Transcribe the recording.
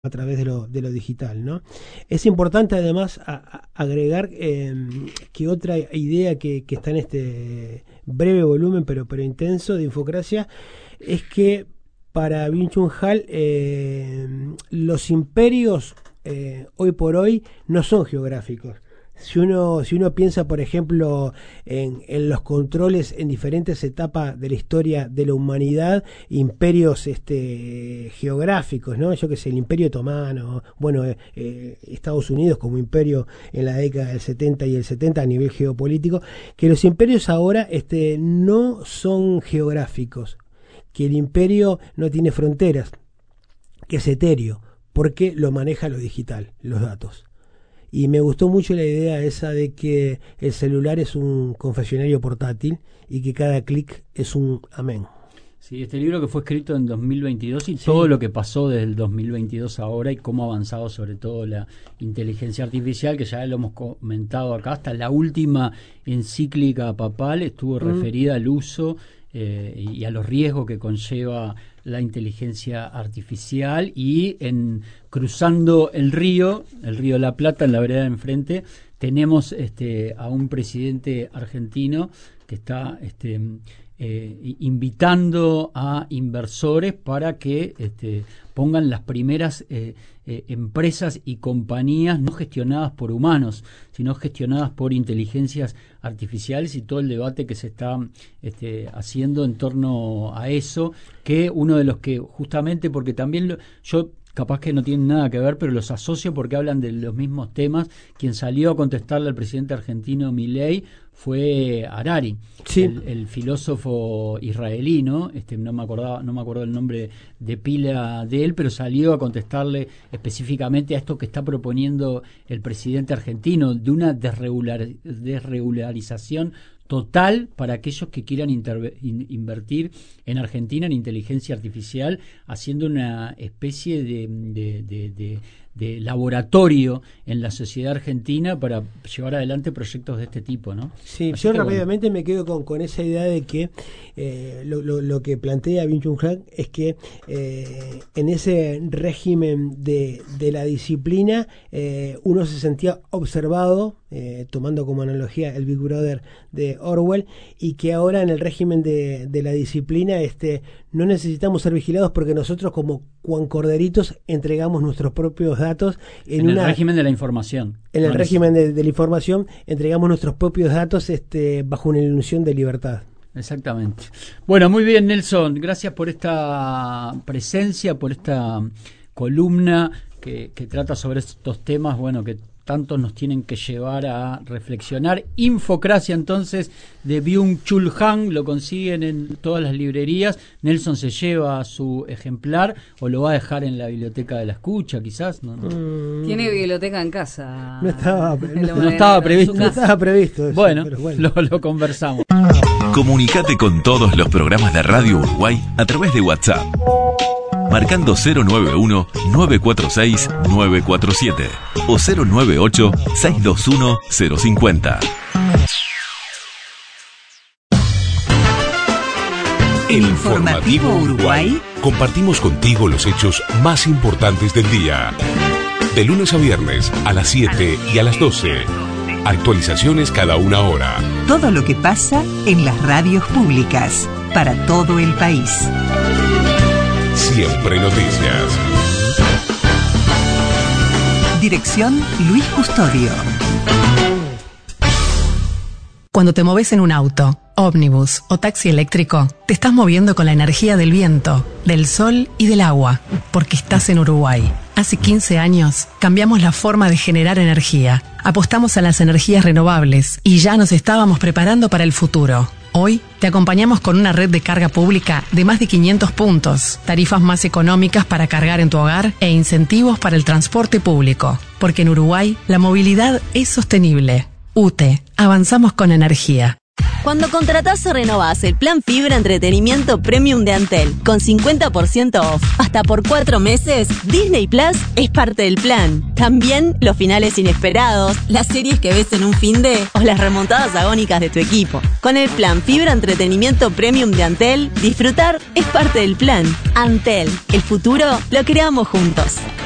a través de lo digital, ¿no? Es importante además agregar que otra idea que está en este breve volumen pero intenso de Infocracia es que para Byung-Chul Han los imperios hoy por hoy no son geográficos. Si uno piensa, por ejemplo, en los controles en diferentes etapas de la historia de la humanidad, imperios geográficos, ¿no? Yo que sé, el Imperio Otomano, bueno, Estados Unidos como imperio en la década del 70 y el 70 a nivel geopolítico, que los imperios ahora no son geográficos, que el imperio no tiene fronteras, que es etéreo, porque lo maneja lo digital, los datos. Y me gustó mucho la idea esa de que el celular es un confesionario portátil y que cada clic es un amén. Sí, este libro que fue escrito en 2022 y todo lo que pasó desde el 2022 ahora y cómo ha avanzado sobre todo la inteligencia artificial, que ya lo hemos comentado acá, hasta la última encíclica papal estuvo referida al uso y a los riesgos que conlleva la inteligencia artificial, y cruzando el río de la Plata, en la vereda de enfrente, tenemos a un presidente argentino que está invitando a inversores para que pongan las primeras empresas y compañías no gestionadas por humanos, sino gestionadas por inteligencias artificiales, y todo el debate que se está haciendo en torno a eso, que uno de los que justamente, porque también yo capaz que no tienen nada que ver, pero los asocio porque hablan de los mismos temas. Quien salió a contestarle al presidente argentino Milei fue Harari, el filósofo israelí, ¿no? No me acuerdo el nombre de pila de él, pero salió a contestarle específicamente a esto que está proponiendo el presidente argentino, de una desregularización total para aquellos que quieran invertir en Argentina en inteligencia artificial, haciendo una especie de laboratorio en la sociedad argentina para llevar adelante proyectos de este tipo, ¿no? Sí, yo rápidamente me quedo con esa idea de que lo que plantea Byung-Chul Han es que en ese régimen de la disciplina uno se sentía observado, tomando como analogía el Big Brother de Orwell, y que ahora en el régimen de la disciplina no necesitamos ser vigilados porque nosotros como Juan Corderitos entregamos nuestros propios datos en el régimen de la información. En el régimen de la información entregamos nuestros propios datos bajo una ilusión de libertad. Exactamente. Bueno, muy bien, Nelson, gracias por esta presencia, por esta columna que trata sobre estos temas, bueno, que tantos nos tienen que llevar a reflexionar. Infocracia, entonces, de Byung-Chul Han, lo consiguen en todas las librerías. Nelson se lleva su ejemplar o lo va a dejar en la biblioteca de la escucha, quizás. No. Tiene biblioteca en casa. No estaba previsto. No estaba previsto eso, bueno, pero bueno. Lo conversamos. Comunicate con todos los programas de Radio Uruguay a través de WhatsApp, marcando 091-946-947 o 098-621-050. El Informativo Uruguay. Compartimos contigo los hechos más importantes del día. De lunes a viernes a las 7 y a las 12. Actualizaciones cada una hora. Todo lo que pasa en las radios públicas para todo el país. Siempre noticias. Dirección Luis Custodio. Cuando te moves en un auto, ómnibus o taxi eléctrico, te estás moviendo con la energía del viento, del sol y del agua, porque estás en Uruguay. Hace 15 años cambiamos la forma de generar energía, apostamos a las energías renovables y ya nos estábamos preparando para el futuro. Hoy te acompañamos con una red de carga pública de más de 500 puntos, tarifas más económicas para cargar en tu hogar e incentivos para el transporte público. Porque en Uruguay la movilidad es sostenible. UTE, avanzamos con energía. Cuando contratás o renovás el plan Fibra Entretenimiento Premium de Antel con 50% off hasta por 4 meses, Disney Plus es parte del plan. También los finales inesperados, las series que ves en un finde o las remontadas agónicas de tu equipo. Con el plan Fibra Entretenimiento Premium de Antel, disfrutar es parte del plan. Antel, el futuro lo creamos juntos.